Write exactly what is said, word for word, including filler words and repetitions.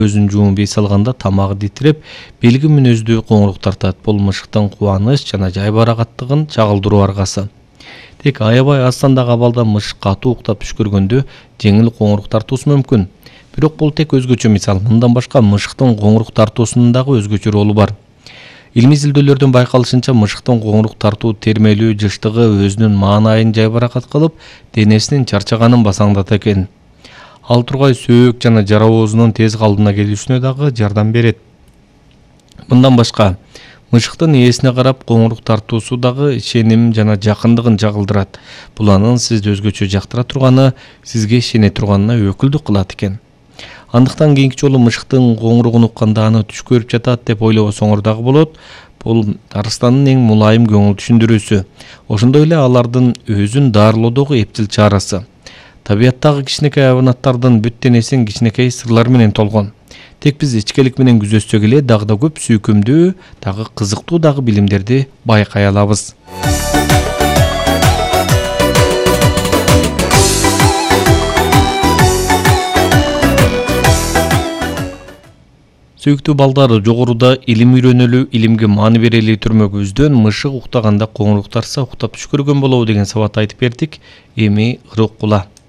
Өзүн жуунбей салганда тамагы титиреп, белги мүнөздүү коңурук тартат. Бул мышыктын кубаныч жана жайбаракаттыгын чагылдыруу аргасы. Тек аябай аз сандагы абалда мышык катуу уктап түш көргөндө жеңил коңурук тартуусу мүмкүн. Бирок бул тек өзгөчө мисал. Мындан башка мышыктын коңурук тартуусунун дагы өзгөчө ролу бар. Илмий изилдөөлөрдөн байкалышынча, мышыктын коңурук тартуу термелүү жыштыгы өзүнүн маанайын жайбаракат кылып, денесинин чарчаганын басаңдата экен. Ал тургай сөөк жана жара оозунун тез калдына келүүсүнө дагы жардам берет. Мындан башка, мышыктын ээсине карап коңурук тартуусу дагы ишеним жана жакындыгын чагылдырат. Бул анын сизди өзгөчө жактыра турганы, сизге ишене турганына өкүлдүк кылат экен. Андыктан кийинки жолу мышыктын коңуругун укканда аны түш көрүп жатат деп ойлобосоңор дагы болот. Бул арыстанын эң мулайым көңүл түшүндүрүүсү. Ошондой эле алардын өзүн дарылоодогу эптил чарасы. Табияттагы кичинекей хайванаттардын бүт денесин кичинекей сырлар менен толгон. Тек биз ичкелик менен күзөтсөк эле дагы да көп сүйкүмдүү, дагы кызыктуу дагы билимдерди байкай алабыз. Сүйүктүү балдар, жогоруда илим үйрөнөлү, илимге маани берели түрмөгүбүздөн мышык уктаганда коңурук тартса уктап түш көргөн болобу деген сабат айтып бердик. Эми ырык кула.